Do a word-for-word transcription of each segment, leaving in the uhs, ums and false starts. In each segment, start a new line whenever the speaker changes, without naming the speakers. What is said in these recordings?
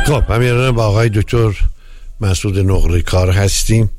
خب همین با آقای دکتر مسعود نقره کار هستیم،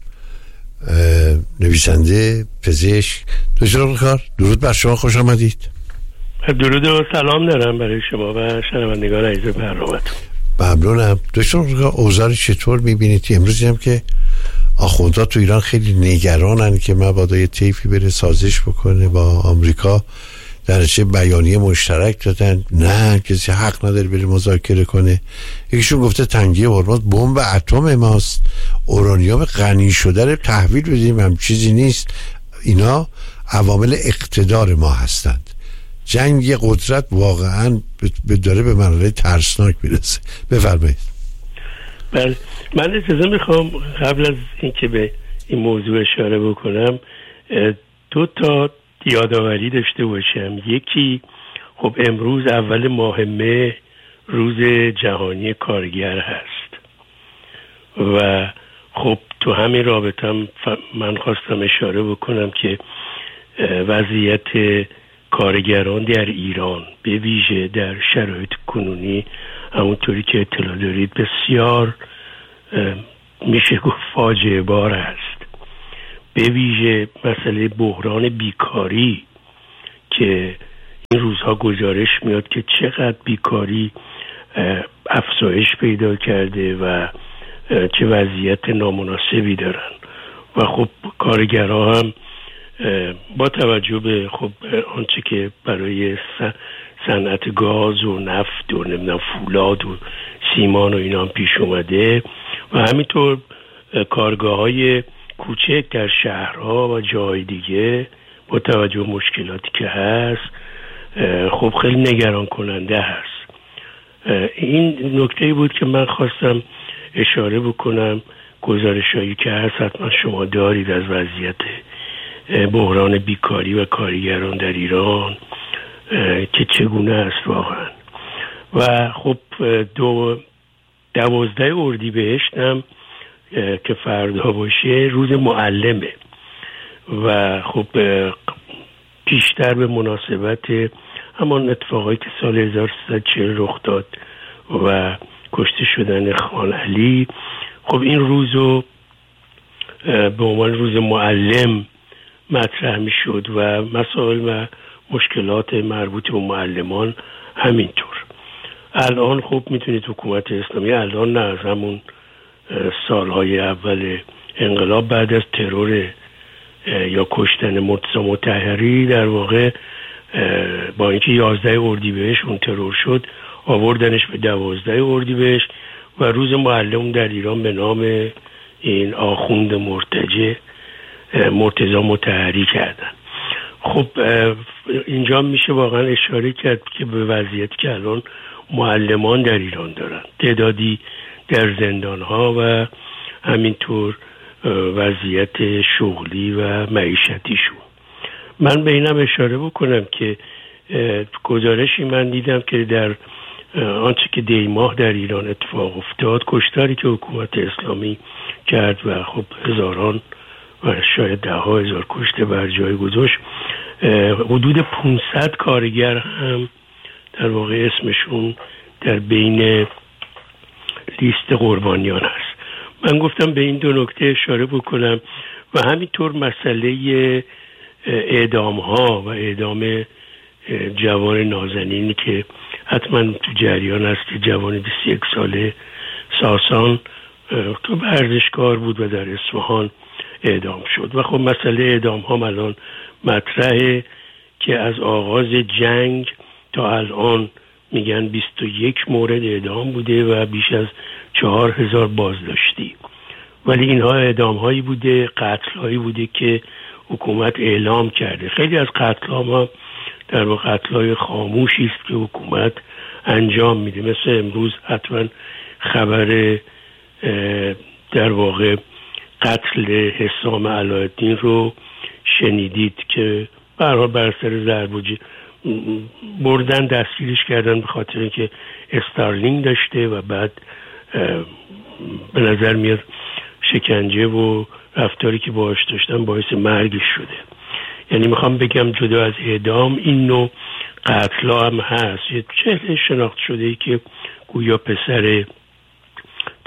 نویسنده، پزشک. دکتر نقره کار، درود بر شما، خوش آمدید.
درود و سلام دارم برای شما و شنوندگان عزیز برنامه‌تون.
ممنونم. دکتر نقره کار، اوضاع چطور می‌بینید؟ امروز هم که آخوندها تو ایران خیلی نگرانن که مبادا یه طیفی بره سازش بکنه با آمریکا، درچه بیانیه مشترک دادن نه کسی حق نداره بره مذاکره کنه. یکیشون گفته تنگی هرمز بمب اتم ماست، اورانیوم غنی شده رو تحویل بدیم، هم چیزی نیست. اینا عوامل اقتدار ما هستند. جنگ قدرت واقعا داره به مرحله ترسناک میرسه. بفرمایید.
بله، من اجازه میخوام قبل از اینکه به این موضوع اشاره بکنم دو تا یادآوری داشته باشم. یکی خب امروز اول ماه مه روز جهانی کارگر هست و خب تو همین رابطه هم من خواستم اشاره بکنم که وضعیت کارگران در ایران به ویژه در شرایط کنونی همونطوری که اطلاع دارید بسیار میشه گفت فاجعه بار است. به ویژه مسئله بحران بیکاری که این روزها گزارش میاد که چقدر بیکاری افزایش پیدا کرده و چه وضعیت نامناسبی دارن و خب کارگرها هم با توجه به خب آنچه که برای صنعت گاز و نفت و نمیدونم فولاد و سیمان و اینا پیش اومده و همینطور کارگاه‌های کوچک در شهرها و جای دیگه با توجه به مشکلاتی که هست خب خیلی نگران کننده هست. این نکته بود که من خواستم اشاره بکنم. گزارش‌هایی که هست حتما شما دارید از وضعیت بحران بیکاری و کارگران در ایران که چگونه است واقعا. و خب دو دوازده اردیبهشت هم که فردا باشه روز معلمه و خب پیشتر به مناسبت همان اتفاقایی که سال هزار و سیصد و چهل رخ داد و کشته شدن خان علی، خب این روزو به عنوان روز معلم مطرح می شد و مسائل و مشکلات مربوط به معلمان همینطور. الان خب میتونید حکومت اسلامی الان نه از همون سالهای اول انقلاب بعد از ترور یا کشتن مرتضی مطهری در واقع با اینکه یازده اردیبهشت اون ترور شد آوردنش به دوازده اردیبهشت و روز معلم در ایران به نام این آخوند مرتجع مرتضی مطهری کردن. خب اینجا میشه واقعا اشاره کرد که به وضعیتی که الان معلمان در ایران دارن، تعدادی در زندانها و همینطور وضعیت شغلی و معیشتیشون. من به اینم اشاره بکنم که گزارشی من دیدم که در آنچه که دی ماه در ایران اتفاق افتاد، کشتاری که حکومت اسلامی کرد و خب هزاران و شاید ده ها هزار کشته بر جای گذاشت، حدود پانصد کارگر هم در واقع اسمشون در بین لیست قربانیان هست. من گفتم به این دو نکته اشاره بکنم و همینطور مسئله اعدام ها و اعدام جوان نازنینی که حتما تو جریان هست که جوان بیست و یک ساله ساسان تو ورزشکار بود و در اصفهان اعدام شد و خب مسئله اعدام ها الان مطرحه که از آغاز جنگ تا الان میگن بیست و یک مورد اعدام بوده و بیش از چهار هزار بازداشتی، ولی اینها اعدام هایی بوده، قتل هایی بوده که حکومت اعلام کرده. خیلی از قتل ها در واقع قتل های خاموشی است که حکومت انجام میده. مثل امروز حتما خبر در واقع قتل حسام علاءالدین رو شنیدید که برای بر سر ضرب بردن دستگیرش کردن به خاطر اینکه استارلینگ داشته و بعد به نظر میاد شکنجه و رفتاری که باهاش داشتن باعث مرگش شده. یعنی میخوام بگم جدا از اعدام این نوع قتل هم هست. یه چهره شناخت شده ای که گویا پسر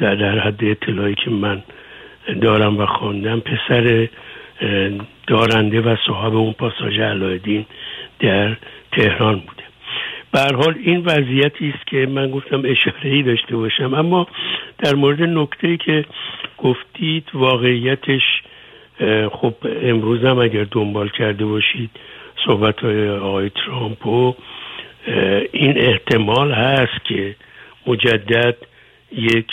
در, در حد اطلاعی که من دارم و خواندم پسر دارنده و صاحب اون پاساژ علایالدین در تهران بوده. به هر حال این وضعیتی است که من گفتم اشاره‌ای داشته باشم. اما در مورد نکته‌ای که گفتید واقعیتش خب امروز هم اگر دنبال کرده باشید صحبت‌های آقای ترامپو، این احتمال هست که مجدد یک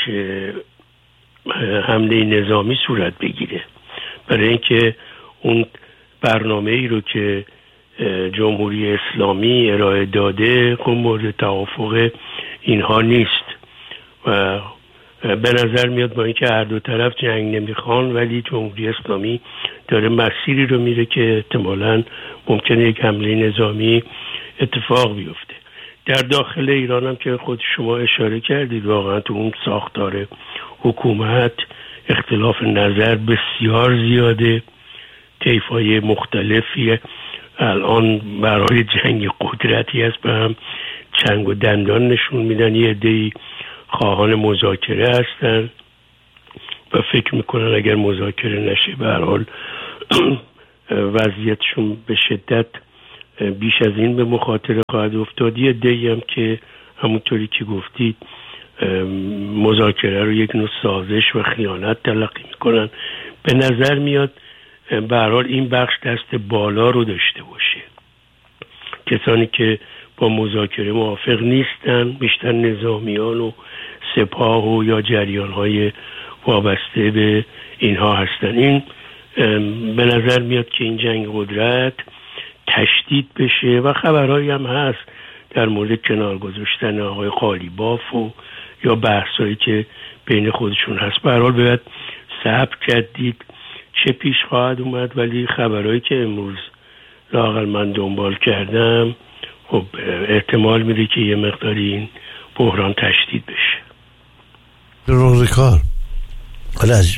حمله نظامی صورت بگیره، برای اینکه اون برنامه ای رو که جمهوری اسلامی ارائه داده خب مورد توافق اینها نیست و به نظر میاد با اینکه هر دو طرف جنگ نمیخوان ولی جمهوری اسلامی داره مسیری رو میره که احتمالاً ممکنه یک حمله نظامی اتفاق بیفته. در داخل ایران هم که خود شما اشاره کردید واقعا تو اون ساختار حکومت اختلاف نظر بسیار زیاده، طیف‌های مختلفی الان برای جنگ قدرتی هست به هم چنگ و دندان نشون میدن. یه عده‌ای خواهان مذاکره هستن و فکر میکنن اگر مذاکره نشه به هر حال وضعیتشون به شدت بیش از این به مخاطره خواهد افتاد. یه عده‌ای هم که همونطوری که گفتید مذاکره رو یک نوع سازش و خیانت تلقی میکنن. به نظر میاد به هر حال این بخش دست بالا رو داشته باشه. کسانی که با مذاکره موافق نیستن بیشتر نظامیان و سپاه و یا جریان‌های وابسته به اینها هستن. این به نظر میاد که این جنگ قدرت تشدید بشه و خبرهایی هم هست در مورد کنار گذاشتن آقای قالیباف و یا بحثایی که بین خودشون هست. به هر حال باید صبر کردید چه پیش خواهد اومد، ولی خبرهایی که امروز لااقل من دنبال کردم خب احتمال میده که یه مقداری این بحران تشدید بشه.
درست کار. حالا از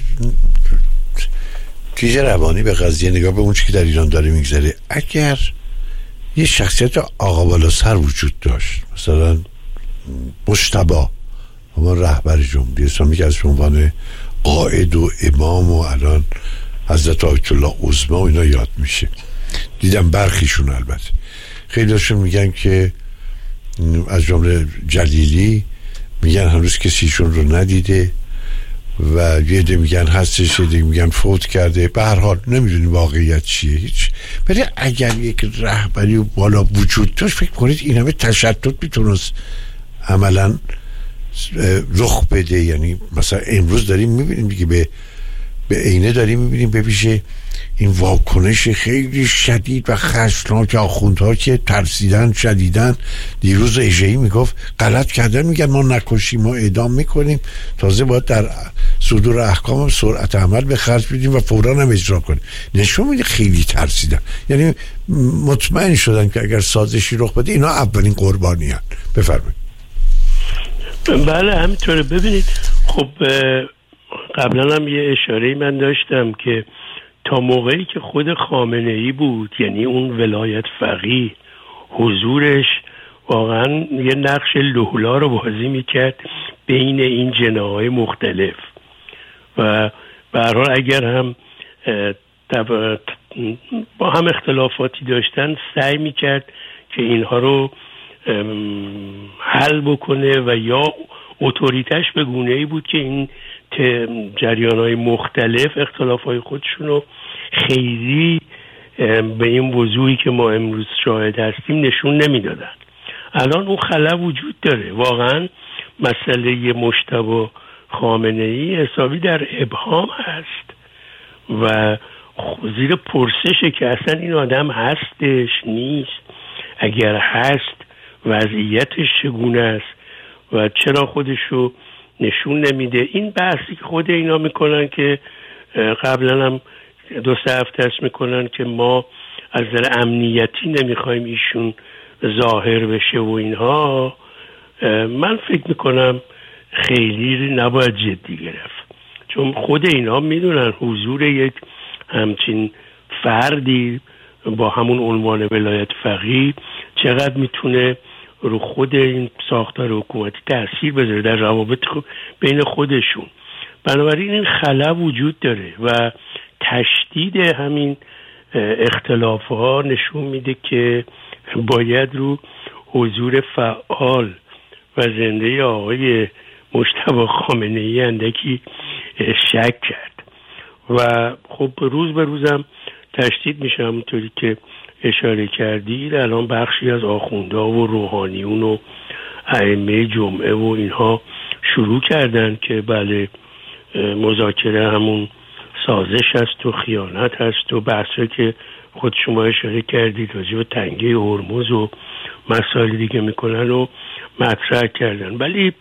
تیجه روانی به قضیه نگاه به اون چی که در ایران داره میگذره، اگر یه شخصیت آقا بالا سر وجود داشت، مثلا مجتبی اما رهبر جمهوری اسلامی که از عنوان قائد و امام و الان حضرت آیت الله عظما و اینا یاد میشه، دیدم برخیشون البته خیلیشون میگن که از جمله جلیلی میگن هنوز کسیشون رو ندیده و یه ده میگن هستش، یه ده میگن فوت کرده. به هر حال نمیدونی واقعیت چیه هیچ. ولی اگر یک رهبری بالا وجود داشت فکر کنید این همه تشتت میتونست عملا رخ بده؟ یعنی مثلا امروز داریم میبینیم دیگه به به عینه داریم میبینیم به پیشه این واکنش خیلی شدید و خشناک آخوندها که ترسیدن شدیدن. دیروز اژه‌ای میگفت غلط کردن، میگن ما نکشیم ما اعدام میکنیم، تازه باید در صدور احکام سرعت عمل به خرج بدیم و فوراً هم اجرا کنیم. نشون میده خیلی ترسیدن، یعنی مطمئن شدن که اگر سازشی رخ بده اینا اولین قربانیان. بفرمایید.
بله همینطوره. ببینید خب قبلا هم یه اشاره‌ای من داشتم که تا موقعی که خود خامنه‌ای بود، یعنی اون ولایت فقیه حضورش واقعا یه نقش لولا رو بازی میکرد بین این جناح‌های مختلف و به هر حال اگر هم با هم اختلافاتی داشتن سعی میکرد که اینها رو حل بکنه و یا اتوریتش به گونه‌ای بود که این جریان‌های مختلف اختلاف‌های خودشون رو خیلی به این وضوحی که ما امروز شاهد هستیم نشون نمیدادن. الان اون خلا وجود داره. واقعا مسئله مجتبی خامنه‌ای حسابی در ابهام هست و زیر پرسشه که اصلا این آدم هستش نیست، اگر هست وضعیتش چگونه است و چرا خودشو نشون نمیده. این بحثی که خود اینا میکنن که قبلا هم دو سه هفته است میکنن که ما از نظر امنیتی نمیخوایم ایشون ظاهر بشه و اینها، من فکر میکنم خیلی نباید جدی گرفت، چون خود اینا میدونن حضور یک همچین فردی با همون عنوان ولایت فقیه چقدر میتونه رو خود این ساختار حکومتی تأثیر بذاره در روابط بین خودشون. بنابراین این خلا وجود داره و تشدید همین اختلاف ها نشون میده که باید رو حضور فعال و زنده آقای مجتبی خامنه‌ای اندکی شک کرد و خب روز به روزم تشدید میشه. همونطوری که اشاره کردید الان بخشی از آخوندها و روحانیون و ائمه جمعه و اینها شروع کردن که بله مذاکره همون سازش هست و خیانت هست و بحثی که خود شما اشاره کردید راجع به تنگه هرمز و مسائل دیگه میکنن و مطرح کردن. ولی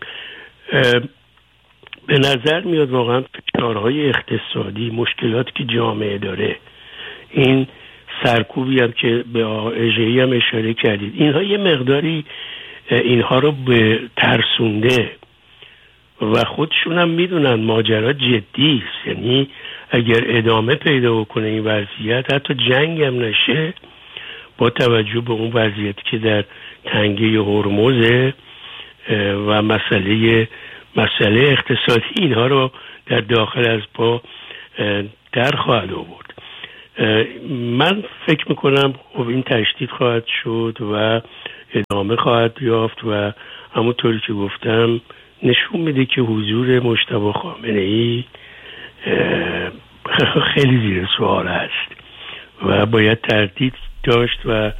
به نظر میاد واقعا فشارهای اقتصادی، مشکلاتی که جامعه داره، این سرکوبی هم که به اژه‌ای هم اشاره کردید، اینها یه مقداری اینها رو به ترسونده و خودشون هم میدونن ماجرا جدی است. یعنی اگر ادامه پیدا بکنه این وضعیت، حتی جنگ هم نشه، با توجه به اون وضعیتی که در تنگه هرمز و مسئله مسئله اقتصادی، اینها رو در داخل از پا در خواهد آورد. من فکر میکنم خب این تشدید خواهد شد و ادامه خواهد یافت و همونطوری که گفتم نشون میده که حضور مجتبی خامنه‌ای خیلی زیر سوال است و باید تردید داشت و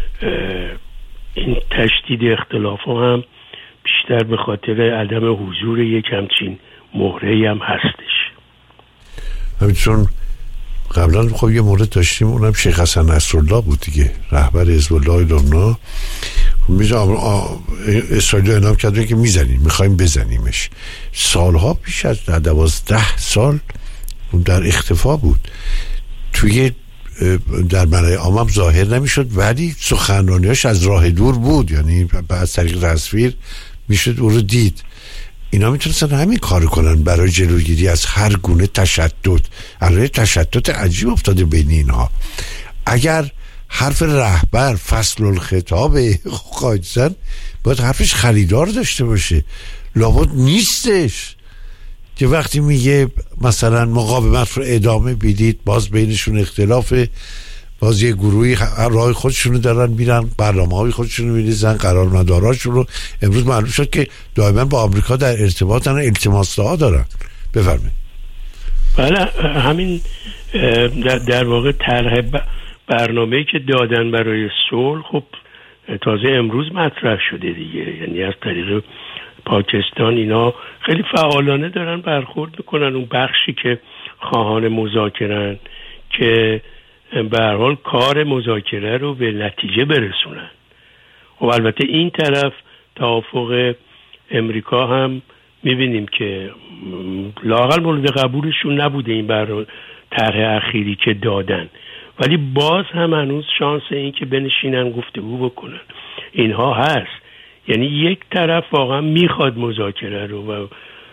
این تشدید اختلاف هم بیشتر به خاطر عدم حضور یک همچین مهره‌ای هم هستش.
همین چون قبلا خب یه مورد داشتیم، اونم شیخ حسن نصرالله بود دیگه، رهبر حزب الله لبنان. میذارم اسرائیل اعلام کردن که میزنیم، میخوایم بزنیمش. سالها پیش از دوازده سال در اختفا بود، توی در برای عامم ظاهر نمیشد، ولی سخنرانیاش از راه دور بود، یعنی از طریق تصویر میشد او رو دید. اینا میتونستن همین کار کنن برای جلوگیری از هر گونه تشدد. الان تشدد عجیب افتاده بین اینها. اگر حرف رهبر فصل الخطاب قاجزن باید حرفش خریدار داشته باشه، لابد نیستش که وقتی میگه مثلا مقاومت رو ادامه بدید، باز بینشون اختلافه، باز یه گروهی راه خودشونو دارن میرن، برنامه های خودشونو میریزن، قرارمداراشون رو. امروز معلوم شد که دائما با آمریکا در ارتباطن، التماس ها دارن. بفرمایید.
بله همین در, در واقع طرح برنامه‌ای که دادن برای صلح خب تازه امروز مطرح شده دیگه. یعنی از طریق پاکستان اینا خیلی فعالانه دارن برخورد میکنن، اون بخشی که خواهان مذاکره‌اند که به هر حال کار مذاکره رو به نتیجه برسونن. و البته این طرف توافق امریکا هم میبینیم که لااقل مورد قبولشون نبوده این بر طرح اخیری که دادن، ولی باز هم هنوز شانس این که بنشینن گفتگو بکنن اینها هست. یعنی یک طرف واقعا میخواد مذاکره رو و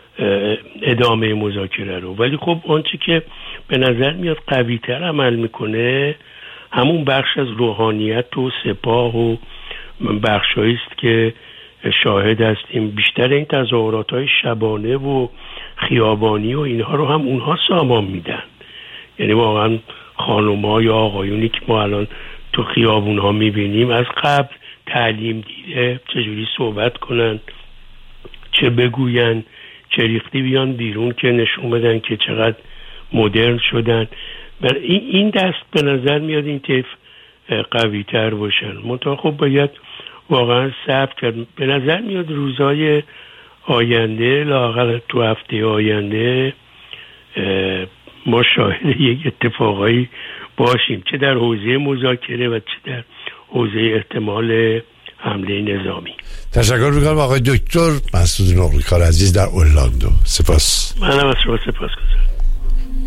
ادامه مذاکره رو، ولی خب آنچه که به نظر میاد قوی تر عمل میکنه همون بخش از روحانیت و سپاه و بخشایی است که شاهد هستیم. بیشتر این تظاهرات های شبانه و خیابانی و اینها رو هم اونها سامان میدن. یعنی واقعا خانوم ها یا آقایونی که ما الان تو خیابون ها میبینیم از قبل تعلیم دیده چجوری صحبت کنن، چه بگوین، چه ریختی بیان بیرون که نشون بدن که چقدر مدرن شدن. این دست به نظر میاد این طیف قوی تر باشن. منتها خب باید واقعا صبر کرد. به نظر میاد روزهای آینده، لااقل تو هفته آینده، ما شاهد یک اتفاقایی باشیم، چه در حوزه مذاکره و چه در حوزه احتمال حمله نظامی.
تشکر میکنم آقای دکتر مسعود نقلیکار عزیز در اورلاندو. سپاس.
منم از شما سپاس گذارم.